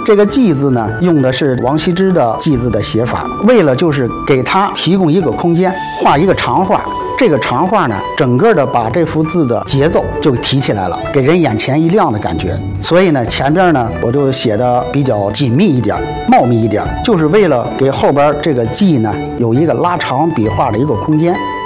这个“记”字呢，用的是王羲之的“记”字的写法，为了就是给他提供一个空间，画一个长画。这个长画呢，整个的把这幅字的节奏就提起来了，给人眼前一亮的感觉。所以呢，前边呢我就写的比较紧密一点，茂密一点，就是为了给后边这个“记”呢有一个拉长笔画的一个空间。